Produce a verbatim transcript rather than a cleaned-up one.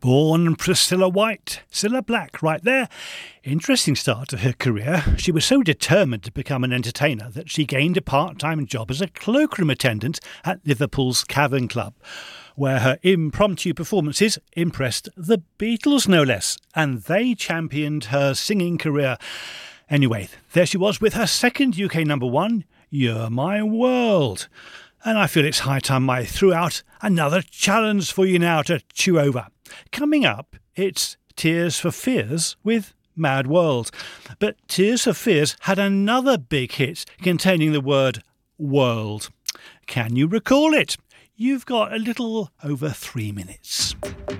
Born Priscilla White, Cilla Black right there. Interesting start to her career. She was so determined to become an entertainer that she gained a part-time job as a cloakroom attendant at Liverpool's Cavern Club, where her impromptu performances impressed the Beatles no less, and they championed her singing career. Anyway, there she was with her second U K number one, You're My World. And I feel it's high time I threw out another challenge for you now to chew over. Coming up, it's Tears for Fears with Mad World. But Tears for Fears had another big hit containing the word world. Can you recall it? You've got a little over three minutes.